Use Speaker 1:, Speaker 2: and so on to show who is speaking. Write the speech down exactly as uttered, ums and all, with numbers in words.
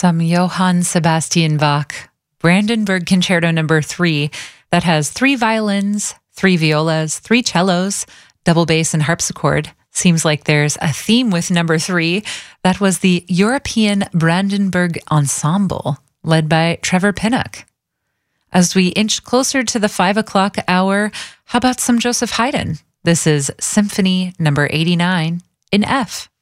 Speaker 1: some Johann Sebastian Bach Brandenburg Concerto number three that has three violins, three violas, three cellos, double bass, and harpsichord. Seems like there's a theme with number three. That was the European Brandenburg Ensemble, led by Trevor Pinnock. As we inch closer to the five o'clock hour, how about some Joseph Haydn? This is Symphony number eighty-nine in F.